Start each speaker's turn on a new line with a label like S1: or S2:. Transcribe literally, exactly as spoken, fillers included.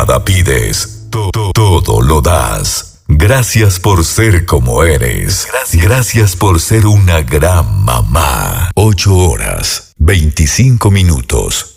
S1: Nada pides, todo, todo lo das. Gracias por ser como eres. Gracias. Gracias por ser una gran mamá. Ocho horas, veinticinco minutos.